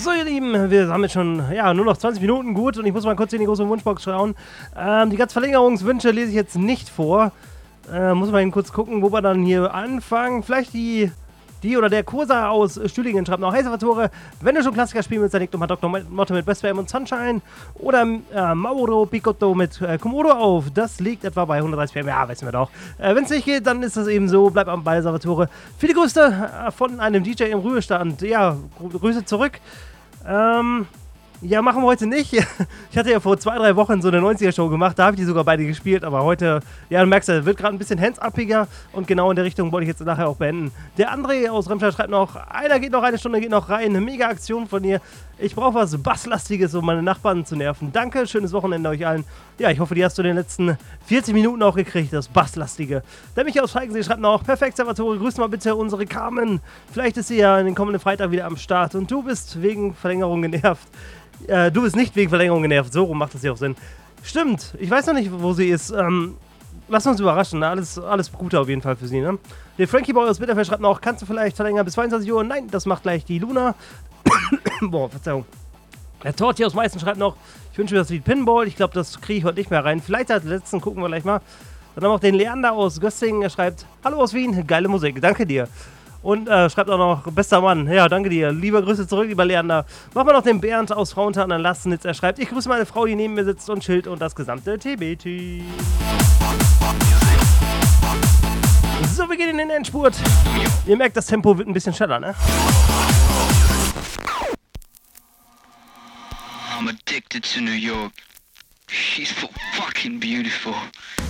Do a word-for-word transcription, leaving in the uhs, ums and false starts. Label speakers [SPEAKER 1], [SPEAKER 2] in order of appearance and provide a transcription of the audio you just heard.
[SPEAKER 1] So, ihr Lieben, wir haben jetzt schon ja, nur noch zwanzig Minuten gut und ich muss mal kurz in die große Wunschbox schauen. Ähm, die ganzen Verlängerungswünsche lese ich jetzt nicht vor. Äh, muss man eben kurz gucken, wo wir dann hier anfangen. Vielleicht die, die oder der Kursa aus Stühlingen schreibt noch: Hey Salvatore, wenn du schon Klassiker spielen willst, dann leg doch mal Doktor Motto mit Best Fame und Sunshine oder äh, Mauro Picotto mit äh, Komodo auf. Das liegt etwa bei hundertdreißig P M. Ja, wissen wir doch. Äh, wenn es nicht geht, dann ist das eben so. Bleib am Ball, Salvatore. Viele Grüße äh, von einem D J im Ruhestand. Ja, Grüße zurück. Ähm... Ja, machen wir heute nicht. Ich hatte ja vor zwei, drei Wochen so eine neunziger-Show gemacht, da habe ich die sogar beide gespielt, aber heute, ja, du merkst ja, wird gerade ein bisschen hands-uppiger und genau in der Richtung wollte ich jetzt nachher auch beenden. Der André aus Remscheid schreibt noch: Einer geht noch, eine Stunde geht noch rein, mega Aktion von dir. Ich brauche was Basslastiges, um meine Nachbarn zu nerven. Danke, schönes Wochenende euch allen. Ja, ich hoffe, die hast du in den letzten vierzig Minuten auch gekriegt, das Basslastige. Der Michael aus Falkensee schreibt noch: Perfekt, Salvatore, grüß mal bitte unsere Carmen. Vielleicht ist sie ja den kommenden Freitag wieder am Start und du bist wegen Verlängerung genervt. Äh, du bist nicht wegen Verlängerung genervt, so rum macht das ja auch Sinn. Stimmt, ich weiß noch nicht, wo sie ist. Ähm, lass uns überraschen, ne? alles, alles Gute auf jeden Fall für sie, ne? Der Frankie Boy aus Bitterfeld schreibt noch: Kannst du vielleicht verlängern bis zweiundzwanzig Uhr? Nein, das macht gleich die Luna. Boah, Verzeihung. Der Torti aus Meißen schreibt noch: Ich wünsche mir das Lied Pinball. Ich glaube, das kriege ich heute nicht mehr rein. Vielleicht als letzten, gucken wir gleich mal. Dann haben wir auch den Leander aus Göstingen. Er schreibt: Hallo aus Wien, geile Musik, danke dir. Und äh, schreibt auch noch: Bester Mann, ja, danke dir. Liebe Grüße zurück, lieber Leander. Machen wir noch den Bernd aus Frauenthal an Lastnitz. Er schreibt: Ich grüße meine Frau, die neben mir sitzt und chillt und das gesamte T B-Team. So, wir gehen in den Endspurt. Ihr merkt, das Tempo wird ein bisschen schneller, ne?
[SPEAKER 2] I'm addicted to New York. She's so fucking beautiful.